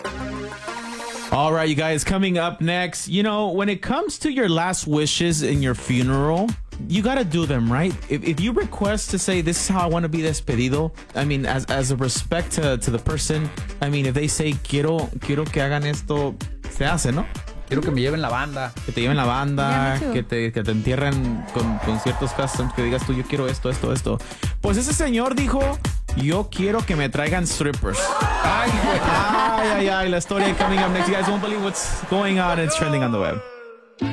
All right, you guys, coming up next, you know, when it comes to your last wishes in your funeral, you got to do them, right? If you request to say, this is how I want to be despedido, I mean, as a respect to the person, I mean, if they say, quiero que hagan esto, se hace, ¿no? Quiero que me lleven la banda. Que te lleven la banda, Yeah, que te entierren con ciertos customs, que digas tú, yo quiero esto. Pues ese señor dijo, yo quiero que me traigan strippers. Ay, la historia coming up next. You guys won't believe what's going on. It's trending on the web.